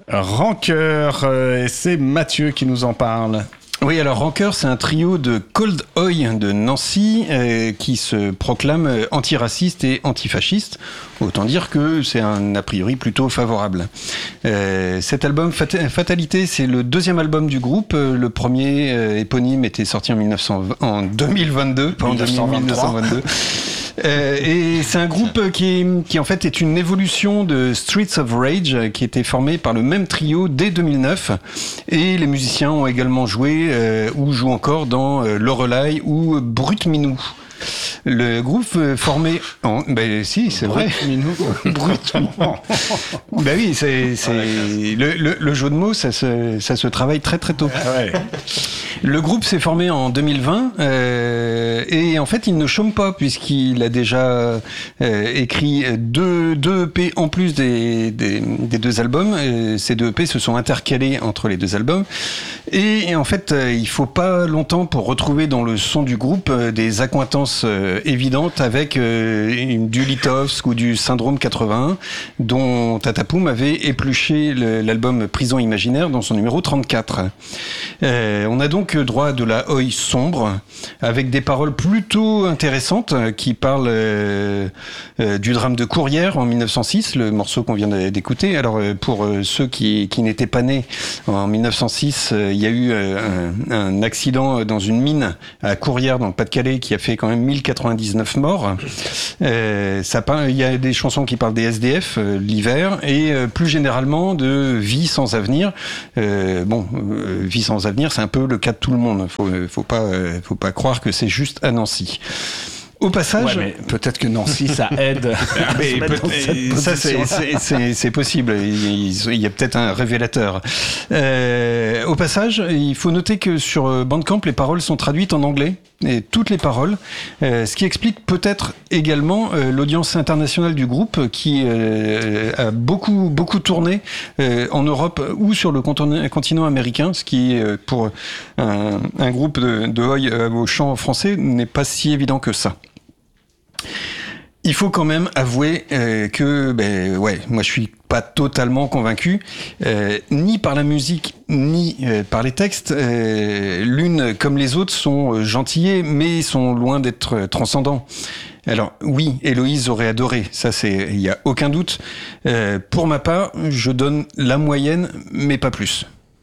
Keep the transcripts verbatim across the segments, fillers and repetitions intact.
Rancœur, euh, c'est Mathieu qui nous en parle. Oui, alors Rancœur, c'est un trio de Cold Oi de Nancy euh, qui se proclame antiraciste et antifasciste. Autant dire que c'est un a priori plutôt favorable. Euh, cet album, Fat- Fatalité, c'est le deuxième album du groupe. Le premier euh, éponyme était sorti en, mille neuf cent vingt, en deux mille vingt-deux, pas en deux mille vingt-deux. Euh, et c'est un groupe qui, est, qui en fait est une évolution de Streets of Rage qui était formé par le même trio dès deux mille neuf, et les musiciens ont également joué euh, ou jouent encore dans euh, Lorelai ou Brut Minou. Le groupe euh, formé en... Ben si, c'est vrai. Brut Minou. Ben oui, c'est, c'est... Le, le, le jeu de mots, ça se, ça se travaille très très tôt. Ah ouais. Le groupe s'est formé en deux mille vingt euh, et en fait il ne chôme pas puisqu'il a déjà euh, écrit deux, deux E P en plus des, des, des deux albums. Et ces deux E P se sont intercalés entre les deux albums et, et en fait euh, il faut pas longtemps pour retrouver dans le son du groupe euh, des accointances euh, évidentes avec euh, une, du Litovsk ou du Syndrome quatre-vingt-un dont Tatapoum avait épluché le, l'album Prison Imaginaire dans son numéro trente-quatre. Euh, on a donc droit à de la oi sombre, avec des paroles plutôt intéressantes qui parlent euh, euh, du drame de Courrières en mille neuf cent six, le morceau qu'on vient d'écouter. Alors euh, pour euh, ceux qui, qui n'étaient pas nés, en mille neuf cent six, euh, il y a eu euh, un, un accident dans une mine à Courrières dans le Pas-de-Calais qui a fait quand même mille quatre-vingt-dix-neuf morts. Euh, ça parle, il y a des chansons qui parlent des S D F euh, l'hiver et euh, plus généralement de vie sans avenir. Euh, bon, euh, vie sans avenir, c'est un peu le cas de tout le monde. Faut, faut pas, faut pas croire que c'est juste à Nancy. Au passage, ouais, mais peut-être que Nancy ça aide. mais ça c'est, c'est, c'est, c'est possible. Il, il y a peut-être un révélateur. Euh, au passage, il faut noter que sur Bandcamp, les paroles sont traduites en anglais, et toutes les paroles, euh, ce qui explique peut-être également euh, l'audience internationale du groupe qui euh, a beaucoup beaucoup tourné euh, en Europe ou sur le continent, continent américain, ce qui euh, pour un, un groupe de, de oi euh, au chant français n'est pas si évident que ça. Il faut quand même avouer euh, que, ben ouais, moi je suis pas totalement convaincu, euh, ni par la musique, ni euh, par les textes. Euh, l'une comme les autres sont euh, gentillées, mais sont loin d'être euh, transcendants. Alors oui, Héloïse aurait adoré, ça c'est, il y a aucun doute. Euh, pour ma part, je donne la moyenne, mais pas plus.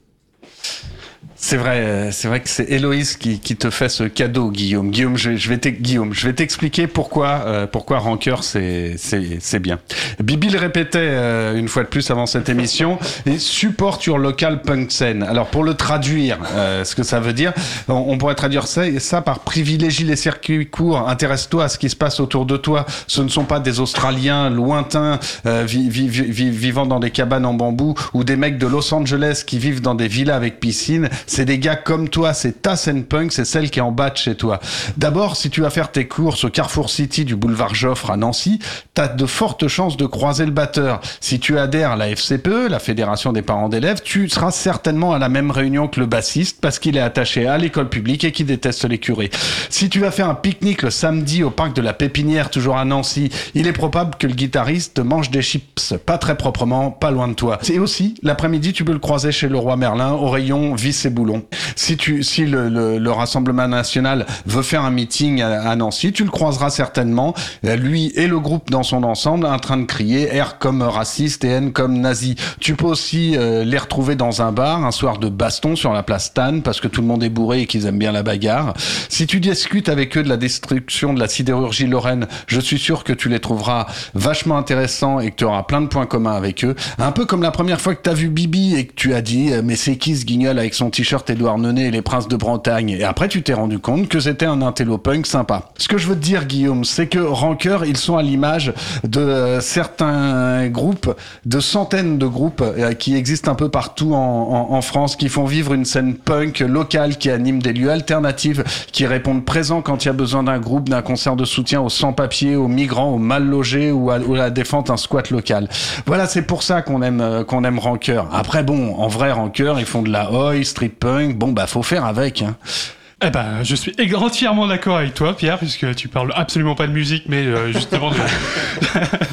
C'est vrai, c'est vrai que c'est Héloïse qui, qui te fait ce cadeau, Guillaume. Guillaume, je, je vais Guillaume, je vais t'expliquer pourquoi, euh, pourquoi Rancœur c'est, c'est, c'est bien. Bibi le répétait euh, une fois de plus avant cette émission. Et support your local punk scene. Alors pour le traduire, euh, ce que ça veut dire, on, on pourrait traduire ça, ça par privilégie les circuits courts. Intéresse-toi à ce qui se passe autour de toi. Ce ne sont pas des Australiens lointains euh, vi, vi, vi, vivant dans des cabanes en bambou ou des mecs de Los Angeles qui vivent dans des villas avec piscine. C'est des gars comme toi, c'est ta scène punk, c'est celle qui est en bas de chez toi. D'abord, si tu vas faire tes courses au Carrefour City du boulevard Joffre à Nancy, t'as de fortes chances de croiser le batteur. Si tu adhères à la F C P E, la Fédération des parents d'élèves, tu seras certainement à la même réunion que le bassiste parce qu'il est attaché à l'école publique et qu'il déteste les curés. Si tu vas faire un pique-nique le samedi au parc de la Pépinière, toujours à Nancy, il est probable que le guitariste mange des chips pas très proprement, pas loin de toi. Et aussi, l'après-midi, tu peux le croiser chez le Roi Merlin au rayon vis et boulons. Si tu, si le, le, le Rassemblement National veut faire un meeting à, à Nancy, tu le croiseras certainement, lui et le groupe dans son ensemble, en train de crier R comme raciste et N comme nazi. Tu peux aussi euh, les retrouver dans un bar, un soir de baston sur la place Tannes, parce que tout le monde est bourré et qu'ils aiment bien la bagarre. Si tu discutes avec eux de la destruction de la sidérurgie lorraine, je suis sûr que tu les trouveras vachement intéressants et que tu auras plein de points communs avec eux. Un peu comme la première fois que tu as vu Bibi et que tu as dit « Mais c'est qui ce guignol avec son t-shirt Édouard Nonnet et les Princes de Bretagne ?» Et après, tu t'es rendu compte que c'était un intello punk sympa. Ce que je veux te dire, Guillaume, c'est que Rancœur, ils sont à l'image de euh, certains groupes, de centaines de groupes euh, qui existent un peu partout en, en, en France, qui font vivre une scène punk locale, qui anime des lieux alternatifs, qui répondent présents quand il y a besoin d'un groupe, d'un concert de soutien aux sans-papiers, aux migrants, aux mal logés ou à, ou à la défense d'un squat local. Voilà, c'est pour ça qu'on aime, euh, qu'on aime Rancœur. Après, bon, en vrai, Rancœur, ils font de la oi, street punk, bon, bah, faut faire avec, hein. Eh ben, je suis entièrement d'accord avec toi, Pierre, puisque tu parles absolument pas de musique, mais euh, justement de,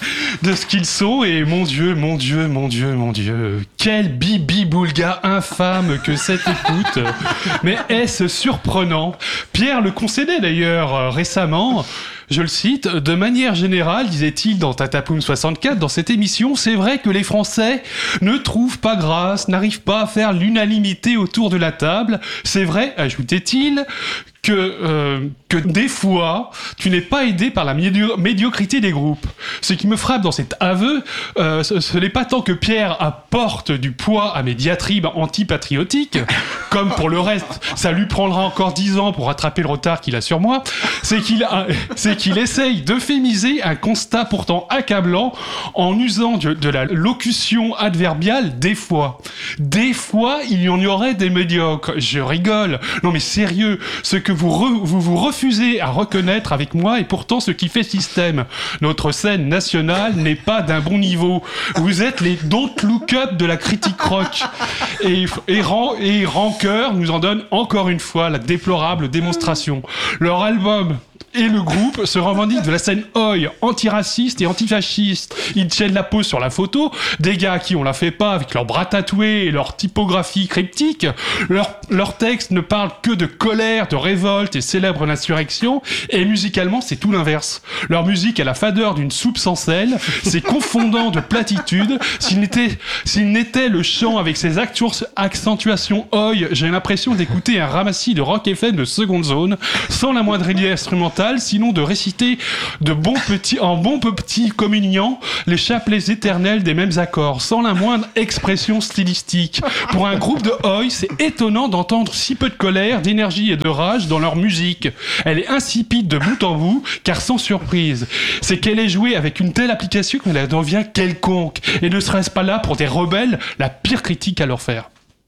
de ce qu'ils sont. Et mon Dieu, mon Dieu, mon Dieu, mon Dieu, quel bibi-boulga infâme que cette écoute. Mais est-ce surprenant? Pierre le concédait d'ailleurs euh, récemment. Je le cite, de manière générale, disait-il dans Tatapoum soixante-quatre, dans cette émission, c'est vrai que les Français ne trouvent pas grâce, n'arrivent pas à faire l'unanimité autour de la table. C'est vrai, ajoutait-il, que, euh, que des fois, tu n'es pas aidé par la médio- médiocrité des groupes. Ce qui me frappe dans cet aveu, euh, ce, ce n'est pas tant que Pierre apporte du poids à mes diatribes antipatriotiques, comme pour le reste, ça lui prendra encore dix ans pour rattraper le retard qu'il a sur moi, c'est qu'il, a, c'est qu'il essaye d'euphémiser un constat pourtant accablant en usant de, de la locution adverbiale « des fois ». Des fois, il y en aurait des médiocres. Je rigole. Non mais sérieux, ce que vous, re, vous vous refusez à reconnaître avec moi est pourtant ce qui fait système. Notre scène nationale n'est pas d'un bon niveau. Vous êtes les don't look up de la critique rock. Et, et, et Rancœur nous en donne encore une fois la déplorable démonstration. Leur album et le groupe se revendiquent de la scène oi, antiraciste et antifasciste. Ils tiennent la pose sur la photo, des gars qui on la fait pas avec leurs bras tatoués et leur typographie cryptique. Leur, leur texte ne parle que de colère, de révolte et célèbre l'insurrection. Et musicalement, c'est tout l'inverse. Leur musique a la fadeur d'une soupe sans sel. C'est confondant de platitude. S'il n'était, s'il n'était le chant avec ses accentuations oi, j'ai l'impression d'écouter un ramassis de rock F M de seconde zone, sans la moindre idée instrumentale, sinon de réciter de bons petits, en bon petit communiant les chapelets éternels des mêmes accords, sans la moindre expression stylistique. Pour un groupe de oi, c'est étonnant d'entendre si peu de colère, d'énergie et de rage dans leur musique. Elle est insipide de bout en bout, car sans surprise. C'est qu'elle est jouée avec une telle application qu'elle devient quelconque. Et ne serait-ce pas là pour des rebelles la pire critique à leur faire?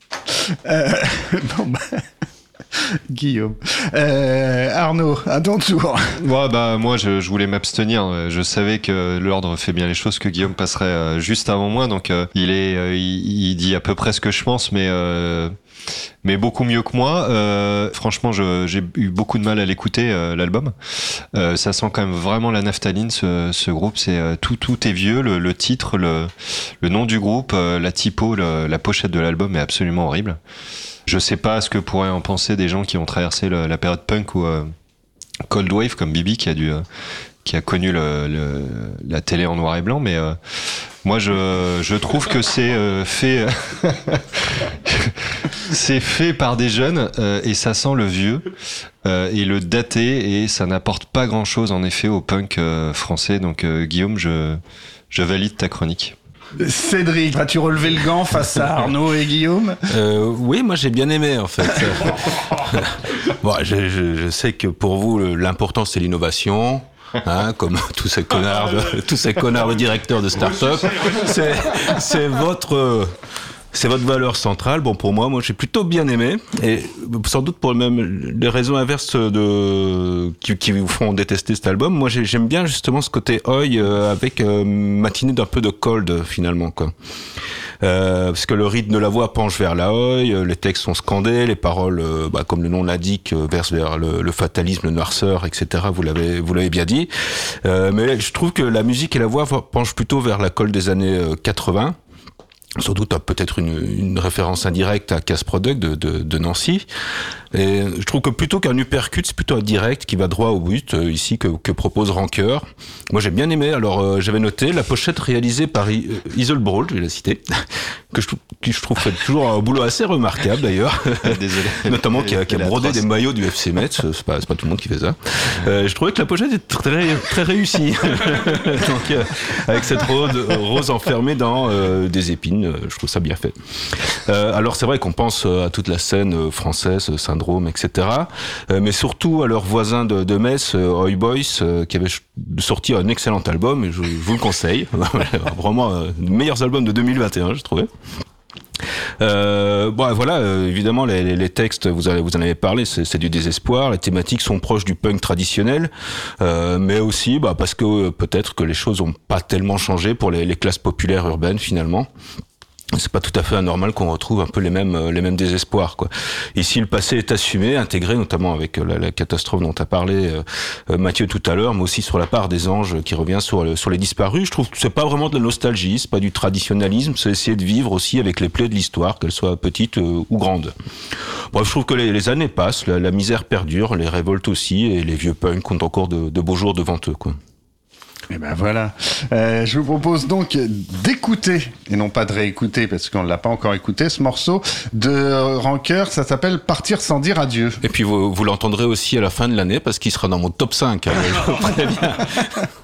Euh, non, bah... Guillaume. Euh, Arnaud, à ton tour. Ouais, bah, moi, je, je voulais m'abstenir. Je savais que l'ordre fait bien les choses, que Guillaume passerait euh, juste avant moi. Donc, euh, il, est, euh, il, il dit à peu près ce que je pense, mais, euh, mais beaucoup mieux que moi. Euh, franchement, je, j'ai eu beaucoup de mal à l'écouter, euh, l'album. Euh, ça sent quand même vraiment la naphtaline, ce, ce groupe. C'est, euh, tout, tout est vieux. Le, le titre, le, le nom du groupe, euh, la typo, le, la pochette de l'album est absolument horrible. Je sais pas ce que pourraient en penser des gens qui ont traversé le, la période punk ou euh, Cold Wave comme Bibi qui a dû, euh, qui a connu le, le, la télé en noir et blanc, mais euh, moi je, je trouve que c'est euh, fait, c'est fait par des jeunes euh, et ça sent le vieux euh, et le daté et ça n'apporte pas grand chose en effet au punk euh, français. Donc euh, Guillaume, je, je valide ta chronique. Cédric, vas-tu relever le gant face à Arnaud et Guillaume? euh, Oui, moi j'ai bien aimé en fait. Bon, je, je, je sais que pour vous l'important c'est l'innovation. Hein, comme tous ces connards, de, tous ces connards de directeurs de start-up, c'est, c'est votre, c'est votre valeur centrale. Bon, pour moi, moi, j'ai plutôt bien aimé, et sans doute pour même les raisons inverses de qui, qui vous font détester cet album. Moi, j'ai, j'aime bien justement ce côté oi euh, avec euh, matinée d'un peu de cold finalement, quoi. Euh, parce que le rythme de la voix penche vers la oi, les textes sont scandés, les paroles, euh, bah, comme le nom l'indique, euh, versent vers le, le fatalisme, le noirceur, et cetera. Vous l'avez, vous l'avez bien dit. Euh, mais je trouve que la musique et la voix penchent plutôt vers la colle des années quatre-vingts. Sans doute peut-être une, une référence indirecte à Casse Product de, de, de Nancy. Et je trouve que plutôt qu'un uppercut, c'est plutôt un direct qui va droit au but, euh, ici, que, que propose Rancœur. Moi, j'ai bien aimé. Alors, euh, j'avais noté la pochette réalisée par I- euh, Isle Brawl, je vais la citer, que je, qui je trouve fait toujours un boulot assez remarquable, d'ailleurs. Désolé. Notamment qui a, qui a brodé des maillots du F C Metz. C'est pas, c'est pas tout le monde qui fait ça. Euh, je trouvais que la pochette était très, très réussie. Donc, euh, avec cette rose, rose enfermée dans euh, des épines. Je trouve ça bien fait. Euh, alors c'est vrai qu'on pense à toute la scène française, Syndrome, et cetera. Euh, mais surtout à leurs voisins de, de Metz, euh, Oi Boys, euh, qui avaient sorti un excellent album, et je, je vous le conseille. Vraiment, euh, les meilleurs albums de deux mille vingt et un, je trouvais. Euh, bon, voilà, euh, évidemment, les, les, les textes, vous, avez, vous en avez parlé, c'est, c'est du désespoir. Les thématiques sont proches du punk traditionnel, euh, mais aussi bah, parce que euh, peut-être que les choses n'ont pas tellement changé pour les, les classes populaires urbaines, finalement. c'est pas tout à fait anormal qu'on retrouve un peu les mêmes les mêmes désespoirs, quoi. Ici, le passé est assumé, intégré, notamment avec la, la catastrophe dont a parlé euh, Mathieu tout à l'heure, mais aussi sur la part des anges qui revient sur le, sur les disparus. Je trouve que c'est pas vraiment de la nostalgie, c'est pas du traditionnalisme, c'est essayer de vivre aussi avec les plaies de l'histoire, qu'elles soient petites euh, ou grandes. Bref, je trouve que les, les années passent, la, la misère perdure, les révoltes aussi, et les vieux punks ont encore de, de beaux jours devant eux, quoi. Et ben voilà. Euh, je vous propose donc d'écouter, et non pas de réécouter, parce qu'on ne l'a pas encore écouté, ce morceau de Rancœur. Ça s'appelle Partir sans dire adieu. Et puis vous, vous l'entendrez aussi à la fin de l'année, parce qu'il sera dans mon top cinq. Hein, je vous préviens.